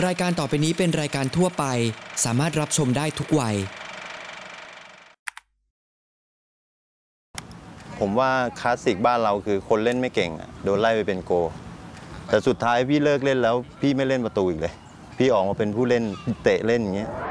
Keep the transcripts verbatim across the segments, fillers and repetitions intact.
รายการต่อไปนี้เป็นรายการทั่วไปสามารถรับชมได้ทุกวัยผมว่าคลาสสิกบ้านเราคือคนเล่นไม่เก่งโดนไล่ไปเป็นโกแต่สุดท้ายพี่เลิกเล่นแล้วพี่ไม่เล่นประตูอีกเลยพี่ออกมาเป็นผู้เล่นเตะเล่นอย่างเงี้ย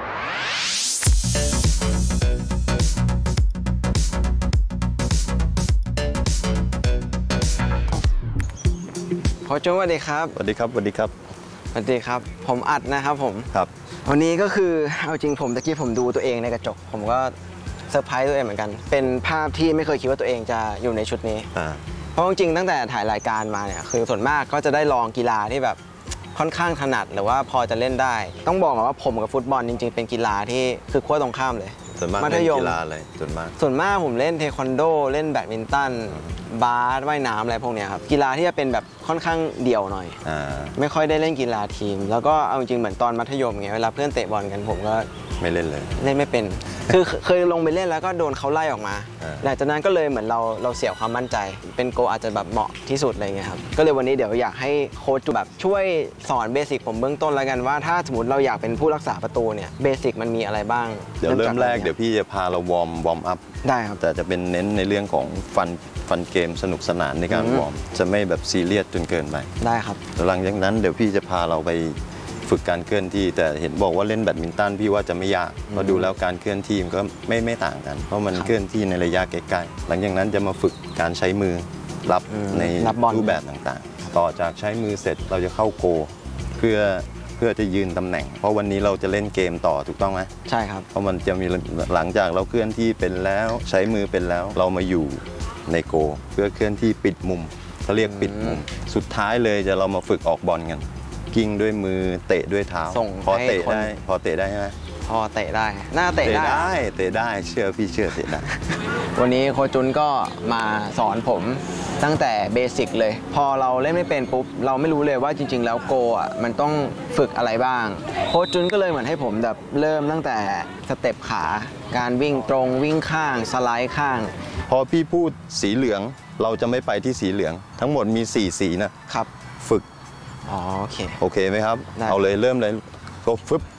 โค้ชจุ๊บสวัสดีครับสวัสดีครับสวัสดีครับสวัสดีครับผมอัดนะครับผมครับวันนี้ก็คือเอาจริงผมตะกี้ผมดูตัวเองในกระจกผมก็เซอร์ไพรส์ตัวเองเหมือนกันเป็นภาพที่ไม่เคยคิดว่าตัวเองจะอยู่ในชุดนี้เพราะจริงๆตั้งแต่ถ่ายรายการมาเนี่ยคือส่วนมากก็จะได้ลองกีฬาที่แบบค่อนข้างถนัดหรือว่าพอจะเล่นได้ต้องบอกว่าผมกับฟุตบอลจริงๆเป็นกีฬาที่คือขั้วตรงข้ามเลยส่วนมากเล่นกีฬาอะไรส่วนมากส่วนมากผมเล่นเทควันโดเล่นแบดมินตันบาสว่ายน้ำอะไรพวกนี้ครับกีฬาที่จะเป็นแบบค่อนข้างเดี่ยวหน่อยไม่ค่อยได้เล่นกีฬาทีมแล้วก็เอาจริงเหมือนตอนมัธยมไงเวลาเพื่อนเตะบอลกันผมก็ไม่เล่นเลยเล่นไม่เป็นคือเคยลงไปเล่นแล้วก็โดนเขาไล่ออกมาหลังจากนั้นก็เลยเหมือนเราเราเสียความมั่นใจเป็นโกอาจจะแบบเหมาะที่สุดอะไรเงี้ยครับก็เลยวันนี้เดี๋ยวอยากให้โค้ชแบบช่วยสอนเบสิกผมเบื้องต้นแล้วกันว่าถ้าสมมติเราอยากเป็นผู้รักษาประตูเนี่ยเบสิกมันมีอะไรบ้างเดี๋ยวเริ่มแรกเดี๋ยวพี่จะพาเราวอร์มวอร์มอัพได้ครับแต่จะเป็นเน้นในเรื่องของฟันฟันเกมสนุกสนานในการวอร์มจะไม่แบบซีเรียสจนเกินไปได้ครับหลังจากนั้นเดี๋ยวพี่จะพาเราไปฝึกการเคลื่อนที่แต่เห็นบอกว่าเล่นแบดมินตันพี่ว่าจะไม่ยากพอดูแล้วการเคลื่อนที่มันก็ไม่ไม่ต่างกันเพราะมันเคลื่อนที่ในระยะใกล้ๆหลังจากนั้นจะมาฝึกการใช้มือรับในรูปแบบต่างๆต่อจากใช้มือเสร็จเราจะเข้าโกเพื่อเพื่อจะยืนตำแหน่งเพราะวันนี้เราจะเล่นเกมต่อถูกต้องไหมใช่ครับเพราะมันจะมีหลังจากเราเคลื่อนที่เป็นแล้วใช้มือเป็นแล้วเรามาอยู่ในโกเพื่อเคลื่อนที่ปิดมุมเขาเรียกปิดมุมสุดท้ายเลยจะเรามาฝึกออกบอลกันกิ้งด้วยมือเตะด้วยเท้าพอเตะได้พอเตะได้ใช่ไหมพอเตะได้น่าเตะได้เตะได้เชื่อพี่เชื่อเตะได้วันนี้โค้ชจุนก็มาสอนผมตั้งแต่เบสิกเลยพอเราเล่นไม่เป็นปุ๊บเราไม่รู้เลยว่าจริงๆแล้วโกอ่ะมันต้องฝึกอะไรบ้างโค้ชจุนก็เลยเหมือนให้ผมแบบเริ่มตั้งแต่สเต็ปขาการวิ่งตรงวิ่งข้างสไลด์ข้างพอพี่พูดสีเหลืองเราจะไม่ไปที่สีเหลืองทั้งหมดมีสี่สีนะครับฝึกอ๋อโอเคโอเคไหมครับเอาเลยเริ่มเลยก็ฟึบ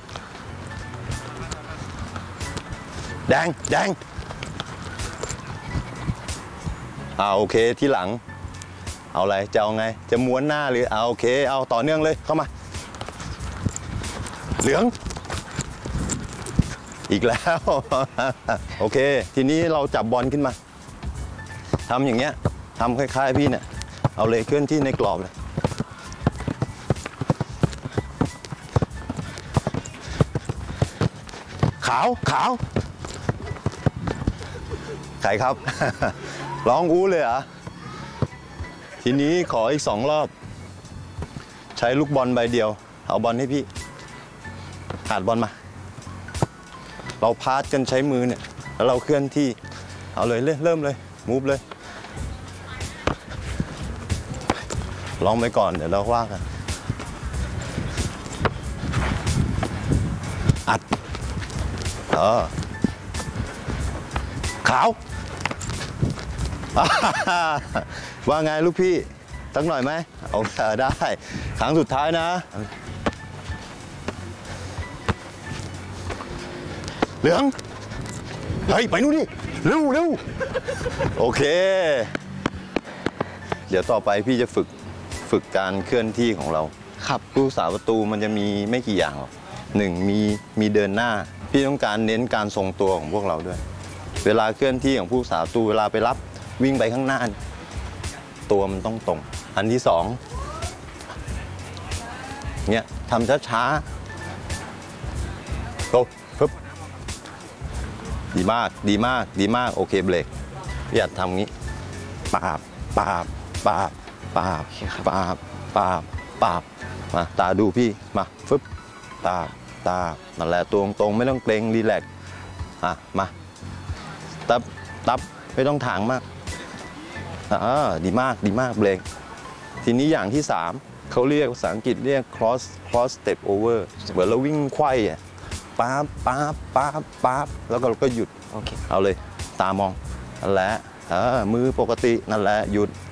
แดงแดงอ่าโอเคที่หลังเอาอะไรจะเอาไงจะม้วนหน้าหรือเอาโอเคเอาต่อเนื่องเลยเข้ามาเหลืองอีกแล้วโอเคทีนี้เราจับบอลขึ้นมาทำอย่างเงี้ยทำคล้ายๆพี่เนี่ยเอาเลยเคลื่อนที่ในกรอบเลยขาวขาวใครครับ ร้องอู้เลยเหรอทีนี้ขออีกสองรอบใช้ลูกบอลใบเดียวเอาบอลให้พี่ขาดบอลมาเราพาสกันใช้มือเนี่ยแล้วเราเคลื่อนที่เอาเลยเริ่มเลยมูฟเลยลองไปก่อนเดี๋ยวเราว่ากันอัดเออขาวว่าไงลูกพี่สักหน่อยไหมโอเคได้ครั้งสุดท้ายนะเหลืองเฮ้ยไปนู่นดิเร็วเร็วโอเคเดี๋ยวต่อไปพี่จะฝึกฝึกการเคลื่อนที่ของเราครับผู้รักษาประตูมันจะมีไม่กี่อย่างหรอกหนึ่งมีมีเดินหน้าพี่ต้องการเน้นการทรงตัวของพวกเราด้วยเวลาเคลื่อนที่ของผู้รักษาประตูเวลาไปรับวิ่งไปข้างหน้าตัวมันต้องตรงอันที่สองเนี่ยทำช้าๆโอ้ปึ๊บดีมากดีมากดีมากโอเคเบรกอย่าทำงี้ปาบปาบปาบปาบปาบปาบปาบมาตาดูพี่มาฟึบตาตานั่นแหละตัวตรงไม่ต้องเกรงรีแลกซ์อ่ะมาตับตับไม่ต้องถางมากอ่าดีมากดีมากเบรกทีนี้อย่างที่สามเขาเรียกภาษาอังกฤษเรียก cross cross step over เหมือนเราวิ่งไขว้อ่ะป๊าบป๊าบป๊าบป๊าบแล้วก็เราก็หยุดโอเคเอาเลยตามองนั่นแหละมือปกตินั่นแหละหยุด